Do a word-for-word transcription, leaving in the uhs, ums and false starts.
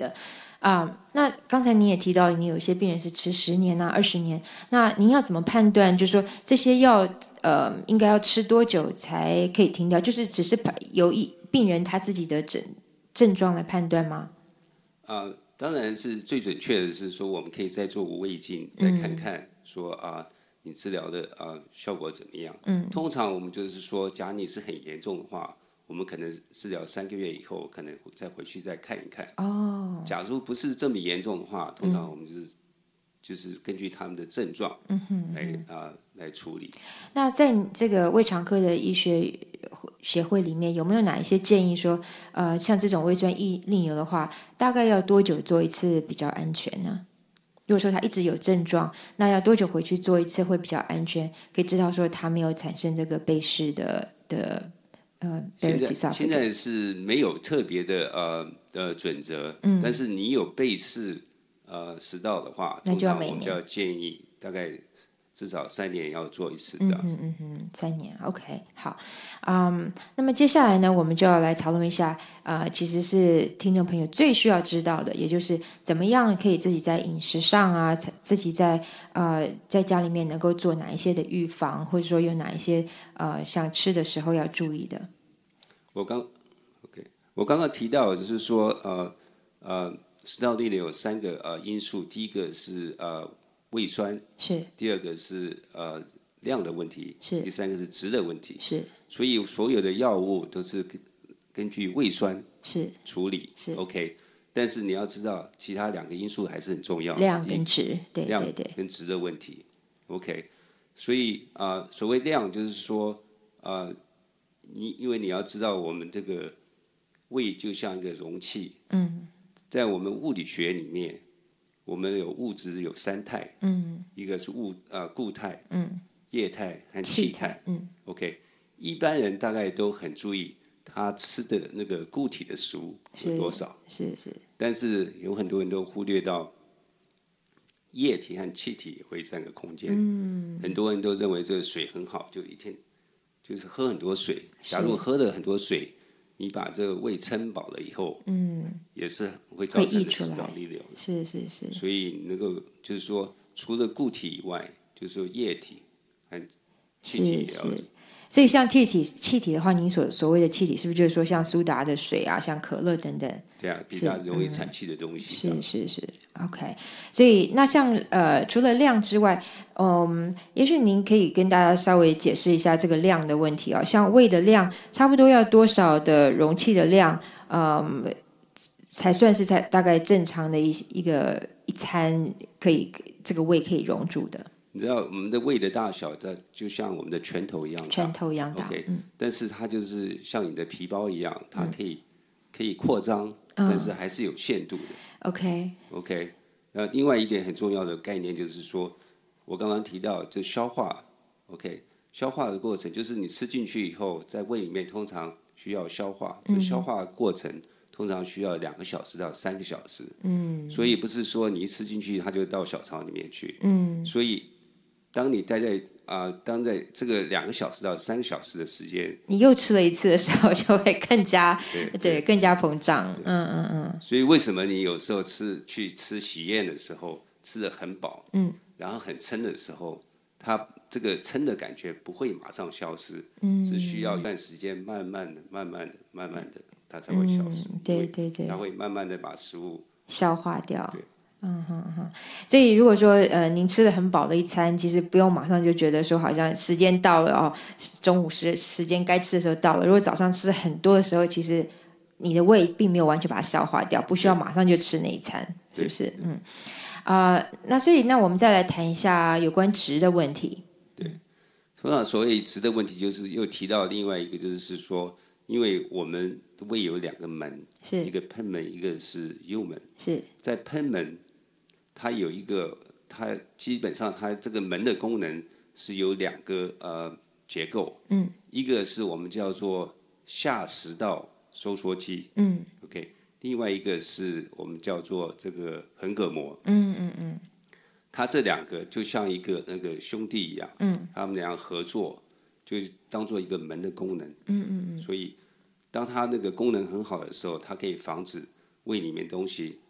的。啊、呃，那刚才你也提到，你有一些病人是吃十年啊、二十年，那您要怎么判断？就是说这些药，呃，应该要吃多久才可以停掉？就是只是由一病人他自己的症症状来判断吗？ 啊、呃，当然是最准确的是说，我们可以再做无胃镜，再看看说啊、呃，你治疗的啊、呃、效果怎么样？嗯，通常我们就是说，假如你是很严重的话，我们可能治疗三个月以后，可能再回去再看一看。 哦， 假如不是这么严重的话，通常我们就是、嗯、就是根据他们的症状来、嗯嗯呃、来处理。 那在这个胃肠科的医学协会里面，有没有哪一些建议说，呃，像这种胃酸逆逆流的话，大概要多久做一次比较安全呢？如果说他一直有症状，那要多久回去做一次会比较安全？可以知道说他没有产生这个贝氏的的呃。 现在现在是没有特别的呃呃准则，嗯，但是你有贝氏呃食道的话，通常我们就要建议大概至少三年要做一次这样子。 嗯嗯嗯，三年 ，OK， 好，嗯，那么接下来呢，我们就要来讨论一下，呃，其实是听众朋友最需要知道的，也就是怎么样可以自己在饮食上啊，自己在呃在家里面能够做哪一些的预防，或者说有哪一些呃像吃的时候要注意的。 我刚 OK， 我刚刚提到就是说，呃呃，食道逆流有三个呃因素，第一个是呃胃酸， 是； 第二个是呃量的问题， 是； 第三个是值的问题， 是。 所以所有的药物都是根据胃酸是处理， 是 OK。但是你要知道，其他两个因素还是很重要， 量跟值，对量对对， 跟值的问题 ，OK。所以啊、呃，所谓量就是说，呃，你因为你要知道，我们这个胃就像一个容器， 嗯， 在我们物理学里面，我们有物质有三态， 嗯， 一个是物呃固态， 嗯， 液态和气态， 嗯 ，OK。一般人大概都很注意他吃的那个固体的食物有多少， 是是， 但是有很多人都忽略到液体和气体也会占个空间。嗯，很多人都认为这个水很好，就一天就是喝很多水。假如喝了很多水，你把这个胃撑饱了以后， 嗯， 也是会造成食道逆流。 是是是。 所以能够就是说，除了固体以外，就是说液体和气体也要。 是是，所以像气体气体的话，您所所谓的气体，是不是就是说像苏打的水啊，像可乐等等？ 对啊，比较容易产气的东西。 是是是 ，OK。所以那像呃，除了量之外，嗯，也许您可以跟大家稍微解释一下这个量的问题啊。像胃的量，差不多要多少的容器的量，嗯，才算是在大概正常的一一个一餐可以这个胃可以容住的？ 你知道我们的胃的大小，在就像我们的拳头一样大， 拳头一样大。 OK， 嗯， 但是它就是像你的皮包一样，它可以、嗯、可以扩张、嗯，但是还是有限度的。 OK OK， 那另外一点很重要的概念就是说，我刚刚提到就消化 ，OK， 消化的过程就是你吃进去以后，在胃里面通常需要消化，这消化过程通常需要两个小时到三个小时。嗯，所以不是说你一吃进去它就到小肠里面去。嗯，所以当你待在啊、呃，当在这个两个小时到三个小时的时间， 你又吃了一次的时候，就会更加对, 对, 对更加膨胀。嗯嗯嗯。 所以为什么你有时候吃去吃喜宴的时候吃的很饱，嗯，然后很撑的时候，它这个撑的感觉不会马上消失，嗯，是需要一段时间，慢慢的、慢慢的、慢慢的，它才会消失。 嗯、对对对， 它会慢慢的把食物消化掉。 对。 嗯哼哼，所以如果说呃您吃的很饱的一餐，其实不用马上就觉得说好像时间到了哦，中午时时间该吃的时候到了。如果早上吃很多的时候，其实你的胃并没有完全把它消化掉，不需要马上就吃那一餐，是不是？嗯，啊、呃，那所以那我们再来谈一下有关值的问题。 对，通常所谓值的问题，就是又提到另外一个，就是说，因为我们胃有两个门， 是一个喷门，一个是幽门。 是在喷门，它有一个，它基本上它这个门的功能是有两个呃结构，嗯，一个是我们叫做下食道收缩肌，嗯 ，OK， 另外一个是我们叫做这个横膈膜，嗯嗯嗯，它这两个就像一个那个兄弟一样，嗯，他们俩合作，就当做一个门的功能，嗯嗯嗯，所以当它那个功能很好的时候，它可以防止胃里面东西